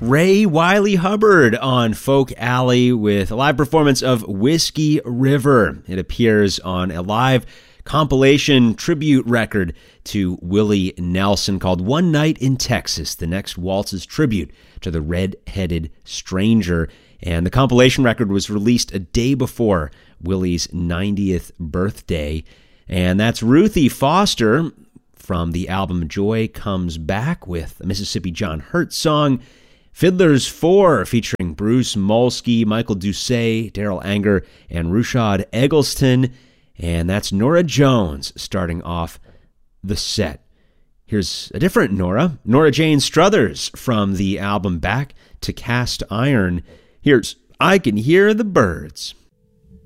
Ray Wiley Hubbard on Folk Alley with a live performance of Whiskey River. It appears on a live compilation tribute record to Willie Nelson called One Night in Texas. The next waltz's tribute to the red-headed stranger. And the compilation record was released a day before Willie's 90th birthday. And that's Ruthie Foster from the album Joy Comes Back with a Mississippi John Hurt song. Fiddler's Four featuring Bruce Molsky, Michael Doucet, Daryl Anger, and Rushad Eggleston. And that's Norah Jones starting off the set. Here's a different Norah Jane Struthers from the album Back to Cast Iron. Here's I Can Hear the Birds.